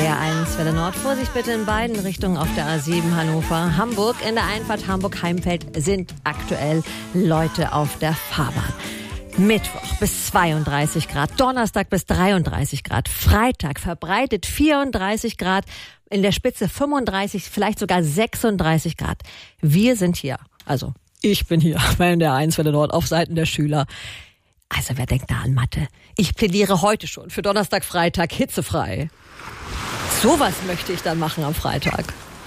NDR 1 Welle Nord. Vorsicht bitte in beiden Richtungen auf der A7 Hannover. Hamburg, in der Einfahrt Hamburg-Heimfeld sind aktuell Leute auf der Fahrbahn. Mittwoch bis 32 Grad, Donnerstag bis 33 Grad, Freitag verbreitet 34 Grad, in der Spitze 35, vielleicht sogar 36 Grad. Wir sind hier, also ich bin hier bei NDR 1 Welle Nord auf Seiten der Schüler. Also wer denkt da an Mathe? Ich plädiere heute schon für Donnerstag, Freitag hitzefrei. Sowas möchte ich dann machen am Freitag.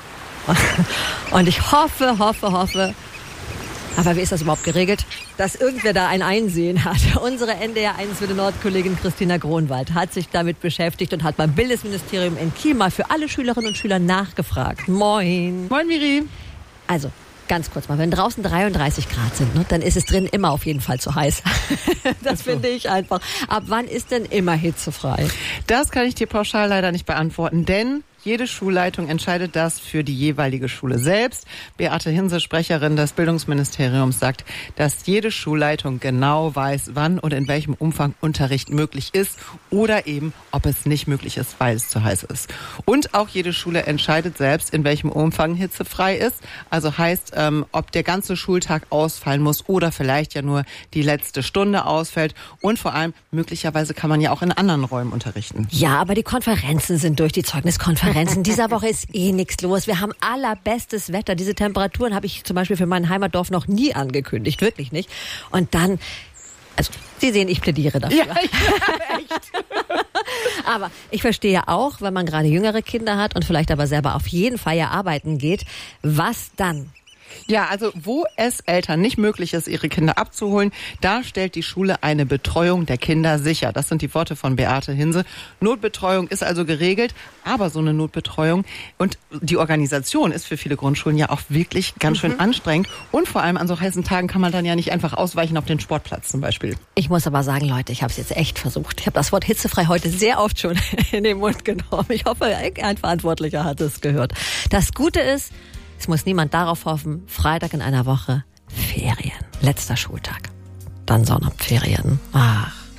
Und ich hoffe, aber wie ist das überhaupt geregelt, dass irgendwer da ein Einsehen hat? Unsere NDR 1 Welle Nord Kollegin Christina Gronwald hat sich damit beschäftigt und hat beim Bildungsministerium in Kiel mal für alle Schülerinnen und Schüler nachgefragt. Moin. Moin, Miri. Also, ganz kurz mal, wenn draußen 33 Grad sind, ne, dann ist es drin immer auf jeden Fall zu heiß. Das finde ich einfach. Ab wann ist denn immer hitzefrei? Das kann ich dir pauschal leider nicht beantworten, denn jede Schulleitung entscheidet das für die jeweilige Schule selbst. Beate Hinse, Sprecherin des Bildungsministeriums, sagt, dass jede Schulleitung genau weiß, wann und in welchem Umfang Unterricht möglich ist oder eben, ob es nicht möglich ist, weil es zu heiß ist. Und auch jede Schule entscheidet selbst, in welchem Umfang hitzefrei ist. Also heißt, ob der ganze Schultag ausfallen muss oder vielleicht ja nur die letzte Stunde ausfällt. Und vor allem, möglicherweise kann man ja auch in anderen Räumen unterrichten. Ja, aber die Konferenzen sind durch, die Zeugniskonferenzen. Dieser Woche ist nichts los. Wir haben allerbestes Wetter. Diese Temperaturen habe ich zum Beispiel für mein Heimatdorf noch nie angekündigt. Wirklich nicht. Und dann, also Sie sehen, ich plädiere dafür. Ja, echt. Aber ich verstehe auch, wenn man gerade jüngere Kinder hat und vielleicht aber selber auf jeden Fall ja arbeiten geht, was dann? Ja, also wo es Eltern nicht möglich ist, ihre Kinder abzuholen, da stellt die Schule eine Betreuung der Kinder sicher. Das sind die Worte von Beate Hinse. Notbetreuung ist also geregelt, aber so eine Notbetreuung und die Organisation ist für viele Grundschulen ja auch wirklich ganz schön anstrengend. Und vor allem an so heißen Tagen kann man dann ja nicht einfach ausweichen auf den Sportplatz zum Beispiel. Ich muss aber sagen, Leute, ich habe es jetzt echt versucht. Ich habe das Wort hitzefrei heute sehr oft schon in den Mund genommen. Ich hoffe, ein Verantwortlicher hat es gehört. Das Gute ist, es muss niemand darauf hoffen, Freitag in einer Woche Ferien. Letzter Schultag. Dann Sommerferien. Ach.